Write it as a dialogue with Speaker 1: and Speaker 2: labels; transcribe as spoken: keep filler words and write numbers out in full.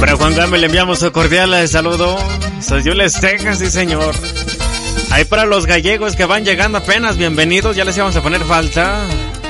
Speaker 1: Para Juan Game le enviamos un cordial saludo. Sayules, Texas, sí señor. Ahí para los gallegos que van llegando apenas, bienvenidos, ya les íbamos a poner falta.